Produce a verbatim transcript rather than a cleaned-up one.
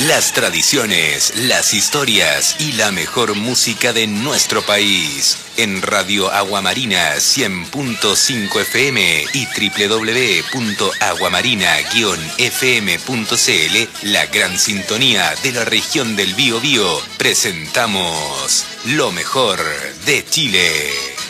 Las tradiciones, las historias y la mejor música de nuestro país. En Radio Aguamarina cien punto cinco F M y doble u doble u doble u punto aguamarina guion f m punto c l, la gran sintonía de la región del Biobío, presentamos lo mejor de Chile.